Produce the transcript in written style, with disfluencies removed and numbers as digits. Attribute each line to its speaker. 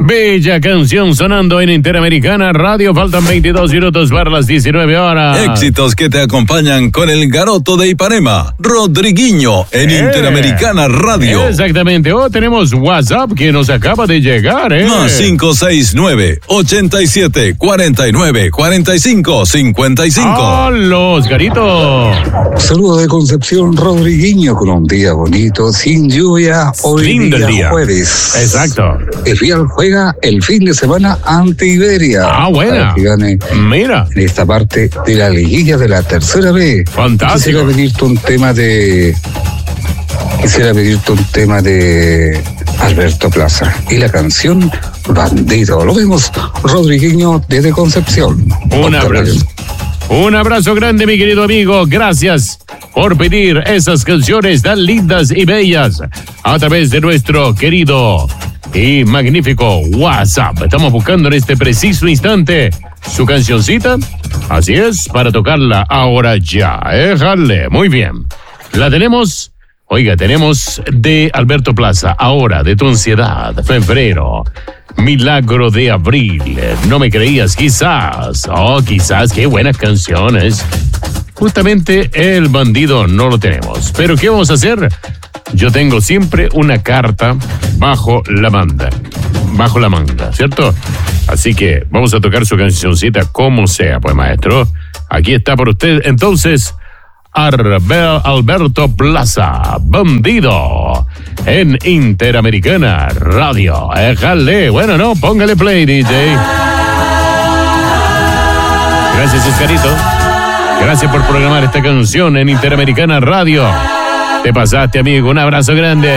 Speaker 1: Bella canción sonando en Interamericana Radio. Faltan 22 minutos para las 19 horas.
Speaker 2: Éxitos que te acompañan con el garoto de Ipanema, Rodriguinho, en Interamericana Radio.
Speaker 1: Exactamente. Tenemos WhatsApp que nos acaba de llegar,
Speaker 2: Más 569-8749-4555.
Speaker 1: ¡Hola, Oscarito!
Speaker 3: Saludos de Concepción, Rodriguinho, con un día bonito, sin lluvia, hoy
Speaker 1: Lindo el día.
Speaker 3: Jueves.
Speaker 1: Exacto.
Speaker 3: El Real juega el fin de semana ante Iberia.
Speaker 1: Buena.
Speaker 3: Para que gane
Speaker 1: Mira.
Speaker 3: en esta parte de la liguilla de la tercera B.
Speaker 1: Fantástico.
Speaker 3: Quisiera pedirte un tema de Alberto Plaza y la canción Bandido. Lo vemos, Rodriguinho, desde Concepción.
Speaker 1: Un abrazo. Un abrazo grande, mi querido amigo. Gracias por pedir esas canciones tan lindas y bellas a través de nuestro querido y magnífico WhatsApp. Estamos buscando en este preciso instante su cancioncita. Así es, para tocarla ahora ya. Jale, muy bien. La tenemos. Oiga, tenemos de Alberto Plaza, ahora, de tu ansiedad, febrero, milagro de abril, no me creías, quizás, quizás, qué buenas canciones. Justamente el bandido no lo tenemos, pero ¿qué vamos a hacer? Yo tengo siempre una carta bajo la manga, ¿cierto? Así que vamos a tocar su cancioncita como sea, pues maestro, aquí está por usted, entonces... Alberto Plaza, Bandido, en Interamericana Radio. Déjale, bueno, no, póngale play, DJ. Gracias, Oscarito. Gracias por programar esta canción en Interamericana Radio. Te pasaste, amigo, un abrazo grande.